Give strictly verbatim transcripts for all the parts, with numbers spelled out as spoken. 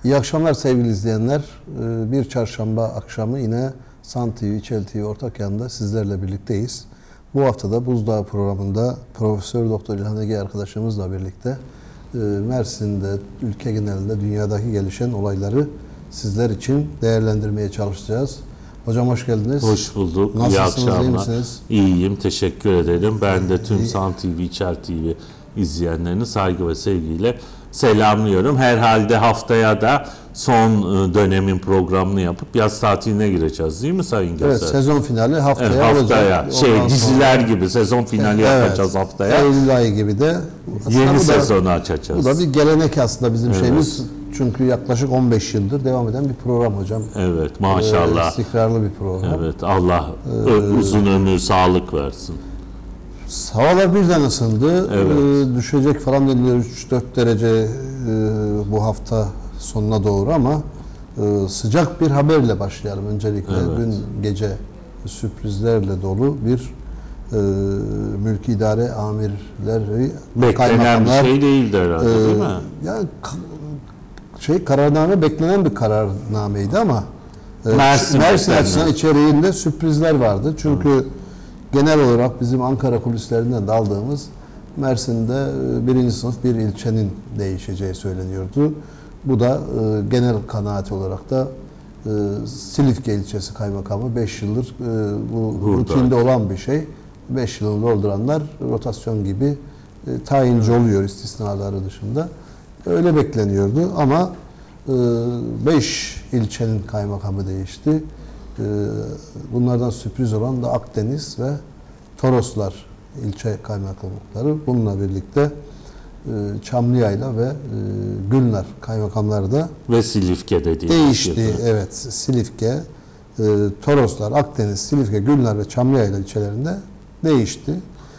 İyi akşamlar sevgili izleyenler. Bir çarşamba akşamı yine Sun T V, İçel T V ortak yanında sizlerle birlikteyiz. Bu haftada Buzdağı programında Profesör Doktor İlhan Ege arkadaşımızla birlikte Mersin'de, ülke genelinde dünyadaki gelişen olayları sizler için değerlendirmeye çalışacağız. Hocam hoş geldiniz. Hoş bulduk. Nasılsınız, İyi akşamlar. iyi misiniz? İyiyim, teşekkür ederim. Ben de tüm Sun T V, İçel T V izleyenlerini saygı ve sevgiyle selamlıyorum. Herhalde haftaya da son dönemin programını yapıp yaz tatiline gireceğiz değil mi Sayın Gezer? Evet, sezon finali haftaya, evet, haftaya olacak. şey Ondan diziler sonra... gibi sezon finali evet, yapacağız haftaya. Eylül ayı gibi de yeni da, sezonu açacağız. Bu da bir gelenek aslında bizim evet. şeyimiz. Çünkü yaklaşık on beş yıldır devam eden bir program hocam. Evet, maşallah. Ee, istikrarlı bir program. Evet, Allah ee, uzun ömür, sağlık versin. Havalar birden ısındı. Evet. Ee, düşecek falan deniliyor üç dört derece e, bu hafta sonuna doğru ama e, sıcak bir haberle başlayalım öncelikle. Evet. Dün gece sürprizlerle dolu bir e, mülki idare amirleri, beklenen bir şey değildi herhalde e, değil mi? Yani şey kararname beklenen bir kararnameydi ama e, Mersin, Mersin açısından içeriğinde sürprizler vardı. Çünkü Hı. genel olarak bizim Ankara kulislerinden de aldığımız Mersin'de birinci sınıf bir ilçenin değişeceği söyleniyordu. Bu da e, genel kanaati olarak da e, Silifke ilçesi kaymakamı beş yıldır e, bu Burada. rutinde olan bir şey. beş yılını dolduranlar rotasyon gibi e, tayinci oluyor istisnaları dışında. Öyle bekleniyordu ama beş e, ilçenin kaymakamı değişti. Bunlardan sürpriz olan da Akdeniz ve Toroslar ilçe kaymakamlıkları. Bununla birlikte Çamlıyayla ve Gülnar kaymakamları da ve Silifke'de değişti. Gibi. Evet, Silifke, Toroslar, Akdeniz, Silifke, Gülnar ve Çamlıyayla ilçelerinde değişti.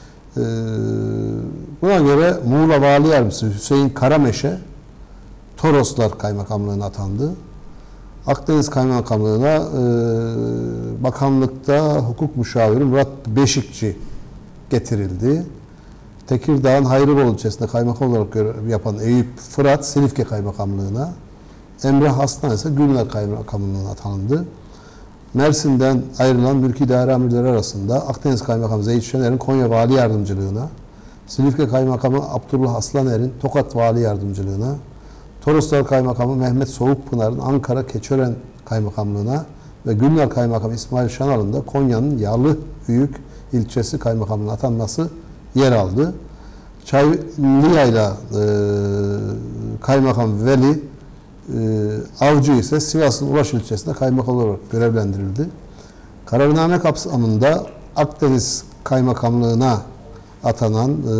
Buna göre Muğla Vali Yardımcısı Hüseyin Karameşe Toroslar Kaymakamlığı'na atandı. Akdeniz Kaymakamlığı'na e, bakanlıkta hukuk müşaviri Murat Beşikçi getirildi. Tekirdağ'ın Hayrıbolu ilçesinde kaymakam olarak görev yapan Eyüp Fırat Silifke Kaymakamlığı'na, Emrah Aslan ise Gülnar Kaymakamlığı'na atandı. Mersin'den ayrılan mülki idare amirleri arasında Akdeniz Kaymakamı Zeyit Şener'in Konya Vali Yardımcılığına, Silifke Kaymakamı Abdullah Aslaner'in Tokat Vali Yardımcılığına, Toroslar Kaymakamı Mehmet Soğukpınar'ın Ankara Keçören Kaymakamlığına ve Gülnar Kaymakamı İsmail Şanal'ın da Konya'nın Yalıhüyük ilçesi kaymakamlığına atanması yer aldı. Çaylıyayla e, Kaymakam Veli e, Avcı ise Sivas'ın Ulaş ilçesinde kaymakam olarak görevlendirildi. Kararname kapsamında Akdeniz Kaymakamlığına atanan e,